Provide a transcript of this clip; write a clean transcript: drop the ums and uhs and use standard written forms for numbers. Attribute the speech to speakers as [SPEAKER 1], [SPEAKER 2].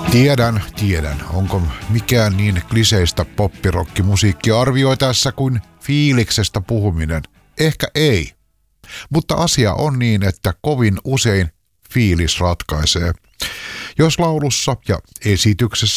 [SPEAKER 1] Tiedän. Onko mikään niin kliseistä poppirokkimusiikkia arvioitaessa kuin fiiliksestä puhuminen? Ehkä ei. Mutta asia on niin, että kovin usein fiilis ratkaisee. Jos laulussa ja esityksessä